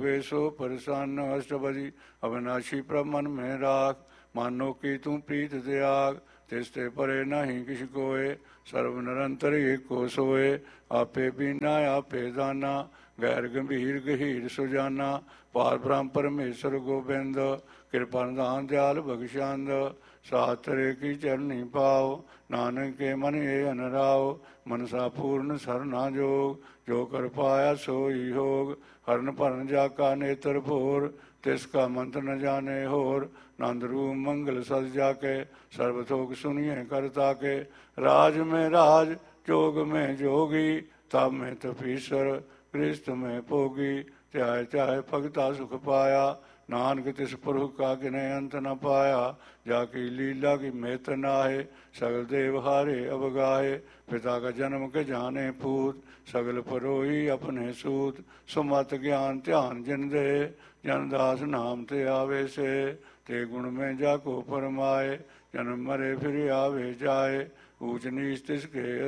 होवे सो प्रसन्न अष्टपदी अविनाशी प्रभ मन में राख मानो की तू प्रीत त्याग तिसते परे नहीं किस कोय सर्व निरंतर एक को सोए आपे बीना आपे दाना गैर गंभीर गहीर सुजाना पार ब्रह्म परमेश्वर गोबिंद कृपा दान दयाल बख्शांद सातरे की चरणी पाओ नानक के मन ये अनराओ मनसा पूर्ण सरना जोग जो कर पाया सोई होग हरन भरन जाका नेत्र भोर तिसका मंत्र न जाने होर नंद रूप मंगल सज जाके सर्वथोक सुनिए करता के राज में राज जोग में जोगी तब में तपीश्वर कृष्ण में भोगी त्याय त्याय भगता सुख पाया नानक तिस प्रभु का किने अंत न पाया जाकी लीला की मेत नाहे सगल देव हारे अवगाहे पिता का जन्म के जाने पूत सगल परोही अपने सूत सुमत ज्ञान ध्यान जिन दे जनदास नाम ते आवे से ते गुण में जाको फरमाए जन्म मरे फिर आवे जाए ऊंच नीच तिसके